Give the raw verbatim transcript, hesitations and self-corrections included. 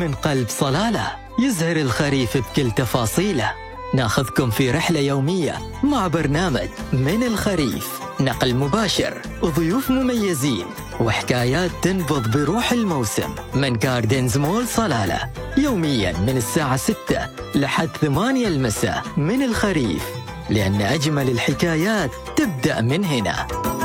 من قلب صلالة، يزهر الخريف بكل تفاصيله. ناخذكم في رحلة يومية مع برنامج من الخريف، نقل مباشر وضيوف مميزين وحكايات تنبض بروح الموسم من جاردنز مول صلالة، يوميا من الساعة ستة لحد ثمانية المساء. من الخريف، لأن أجمل الحكايات تبدأ من هنا.